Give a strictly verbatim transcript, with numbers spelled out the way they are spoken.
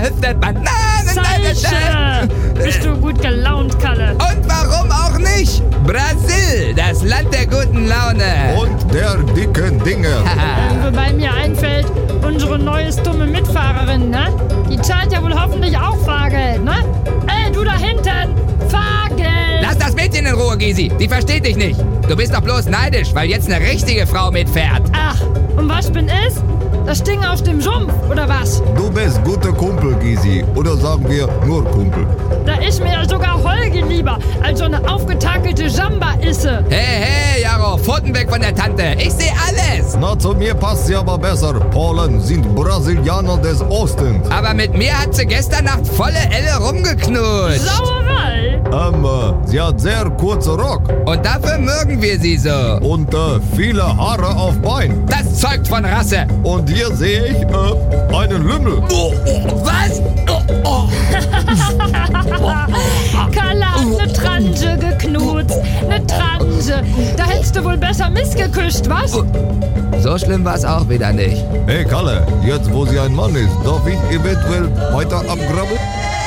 Hüfte, Bananen. Seiche! Bist du gut gelaunt, Kalle? Und warum auch nicht? Brasil, das Land der guten Laune. Und der dicken Dinge. Wobei mir einfällt, unsere neues dumme Mitfahrerin, ne? Die zahlt ja wohl hoffentlich auch Fahrgeld, ne? Ey, du da hinten! Fahrgeld! Lass das Mädchen in Ruhe, Gysi. Die versteht dich nicht. Du bist doch bloß neidisch, weil jetzt eine richtige Frau mitfährt. Ach, und was bin ich? Das Ding aus dem Sumpf, oder was? Du bist guter Kumpel, Gysi. Oder sagen wir nur Kumpel. Da ist mir sogar Holgi lieber, als so eine aufgetakelte Samba-Isse. Hey, hey, Jaro, Pfoten weg von der Tante. Ich sehe alles. Na, zu mir passt sie aber besser. Polen sind Brasilianer des Ostens. Aber mit mir hat sie gestern Nacht volle Elle rumgeknutscht. Sauerei! Ähm, äh, sie hat sehr kurze Rock. Und dafür mögen wir sie so. Und äh, viele Haare auf Bein. Das zeugt von Rasse. Und hier sehe ich äh, einen Lümmel. Oh, oh, was? Oh, oh. Kalle hat eine Transe geknutzt. Eine Transe. Da hättest du wohl besser missgeküsst, was? So schlimm war es auch wieder nicht. Hey Kalle, jetzt wo sie ein Mann ist, darf ich eventuell weiter abgraben?